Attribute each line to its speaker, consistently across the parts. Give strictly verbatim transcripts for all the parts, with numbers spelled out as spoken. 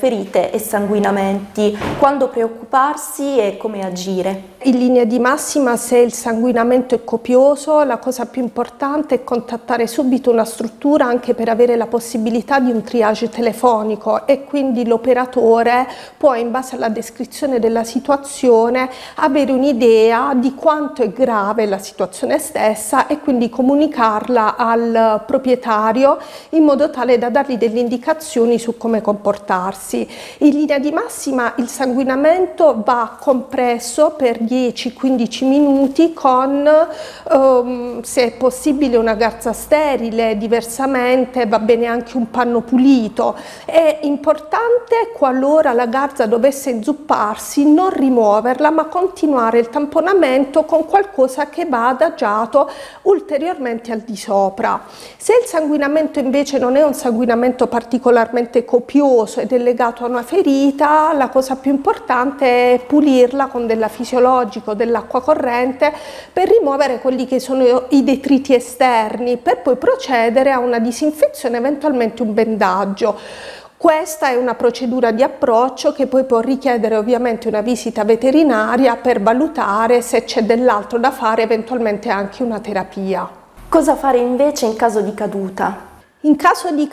Speaker 1: ferite e sanguinamenti, quando preoccuparsi e come agire?
Speaker 2: In linea di massima, se il sanguinamento è copioso, la cosa più importante è contattare subito una struttura, anche per avere la possibilità di un triage telefonico, e quindi l'operatore può, in base alla descrizione della situazione, avere un'idea di quanto è grave la situazione stessa e quindi comunicarla al proprietario in modo tale da dargli delle indicazioni su come comportarsi. In linea di massima il sanguinamento va compresso per dieci quindici minuti con, um, se è possibile, una garza sterile, diversamente va bene anche un panno pulito. È importante, qualora la garza dovesse inzupparsi, non rimuoverla ma continuare il tamponamento con qualcosa che va adagiato ulteriormente al di sopra. Se il sanguinamento invece non è un sanguinamento particolarmente copioso ed è legato a una ferita, la cosa più importante è pulirla con della fisiologica, dell'acqua corrente, per rimuovere quelli che sono i detriti esterni, per poi procedere a una disinfezione, eventualmente un bendaggio. Questa è una procedura di approccio che poi può richiedere ovviamente una visita veterinaria per valutare se c'è dell'altro da fare, eventualmente anche una terapia.
Speaker 1: Cosa fare invece in caso di caduta?
Speaker 2: In caso di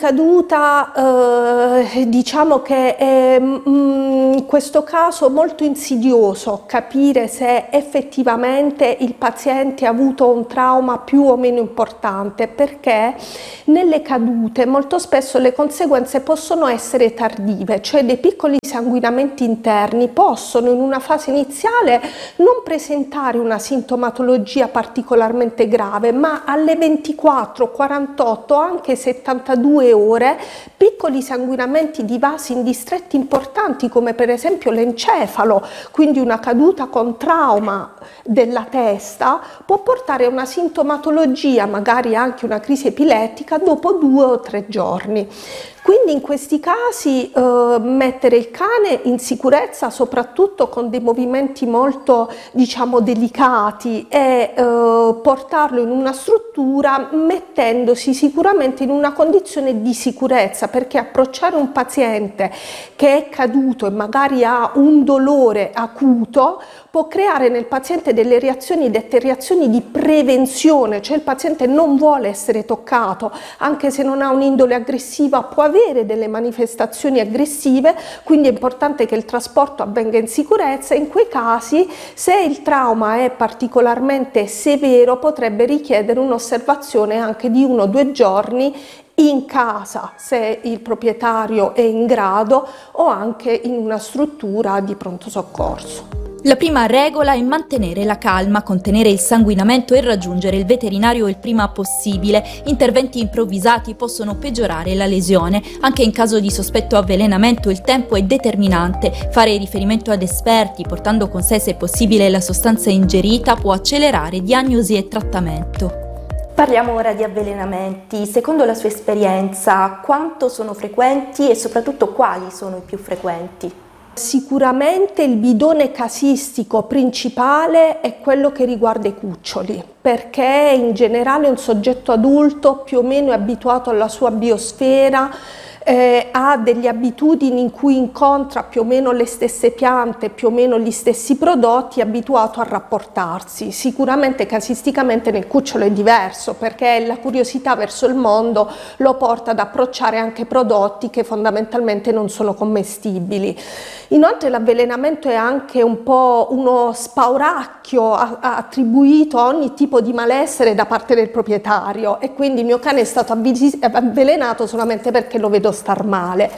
Speaker 2: caduta eh, diciamo che è mm, in questo caso molto insidioso capire se effettivamente il paziente ha avuto un trauma più o meno importante, perché nelle cadute molto spesso le conseguenze possono essere tardive, cioè dei piccoli sanguinamenti interni possono in una fase iniziale non presentare una sintomatologia particolarmente grave, ma alle ventiquattro, quarantotto, anche settantadue ore, piccoli sanguinamenti di vasi in distretti importanti come per esempio l'encefalo, quindi una caduta con trauma della testa, può portare a una sintomatologia, magari anche una crisi epilettica, dopo due o tre giorni. Quindi in questi casi eh, mettere il cane in sicurezza, soprattutto con dei movimenti molto, diciamo, delicati, e eh, portarlo in una struttura mettendosi sicuramente in una condizione di sicurezza, perché approcciare un paziente che è caduto e magari ha un dolore acuto può creare nel paziente delle reazioni, dette reazioni di prevenzione, cioè il paziente non vuole essere toccato, anche se non ha un'indole aggressiva può avere delle manifestazioni aggressive, quindi è importante che il trasporto avvenga in sicurezza. In quei casi, se il trauma è particolarmente severo, potrebbe richiedere un'osservazione anche di uno o due giorni in casa, se il proprietario è in grado, o anche in una struttura di pronto soccorso.
Speaker 3: La prima regola è mantenere la calma, contenere il sanguinamento e raggiungere il veterinario il prima possibile. Interventi improvvisati possono peggiorare la lesione. Anche in caso di sospetto avvelenamento il tempo è determinante. Fare riferimento ad esperti, portando con sé se possibile la sostanza ingerita, può accelerare diagnosi e trattamento.
Speaker 1: Parliamo ora di avvelenamenti. Secondo la sua esperienza, quanto sono frequenti e soprattutto quali sono i più frequenti?
Speaker 2: Sicuramente il bidone casistico principale è quello che riguarda i cuccioli, perché in generale un soggetto adulto più o meno è abituato alla sua biosfera, eh, ha delle abitudini in cui incontra più o meno le stesse piante, più o meno gli stessi prodotti, è abituato a rapportarsi. Sicuramente casisticamente nel cucciolo è diverso, perché la curiosità verso il mondo lo porta ad approcciare anche prodotti che fondamentalmente non sono commestibili. Inoltre l'avvelenamento è anche un po' uno spauracchio attribuito a ogni tipo di malessere da parte del proprietario, e quindi il mio cane è stato avvelenato solamente perché lo vedo star male.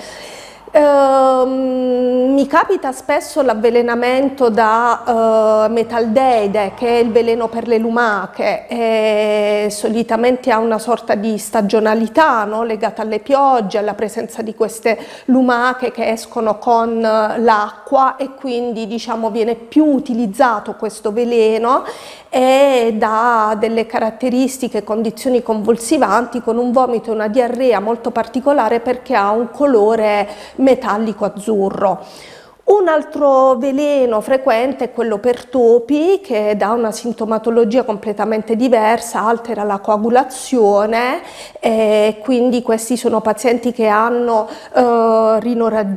Speaker 2: Uh, mi capita spesso l'avvelenamento da uh, metaldeide, che è il veleno per le lumache, e solitamente ha una sorta di stagionalità, no? Legata alle piogge, alla presenza di queste lumache che escono con uh, l'acqua, e quindi diciamo viene più utilizzato questo veleno e dà delle caratteristiche, condizioni convulsivanti, con un vomito e una diarrea molto particolare, perché ha un colore metallico azzurro. Un altro veleno frequente è quello per topi, che dà una sintomatologia completamente diversa, altera la coagulazione, e quindi questi sono pazienti che hanno eh, rinoraggia